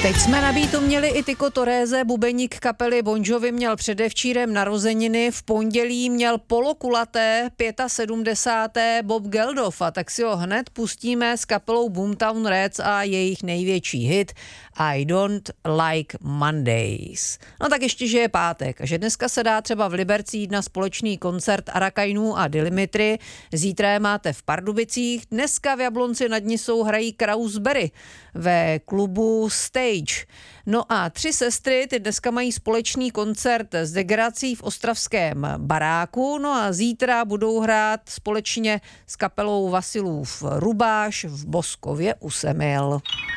Teď jsme na beatu měli i Tyko Torréze, bubeník kapely Bon Jovi měl předevčírem narozeniny, v pondělí měl polokulaté 75. Bob Geldof, a tak si ho hned pustíme s kapelou Boomtown Rats a jejich největší hit I Don't Like Mondays. No tak ještě, že je pátek a že dneska se dá třeba v Liberci jít na společný koncert Arakainů a Dilimitry, zítra je máte v Pardubicích, dneska v Jablonci nad Nisou hrají Krausberry ve klubu Stage. No a Tři sestry, ty dneska mají společný koncert s Degrací v ostravském baráku, no a zítra budou hrát společně s kapelou Vasilův Rubáš v Boskově u Semil.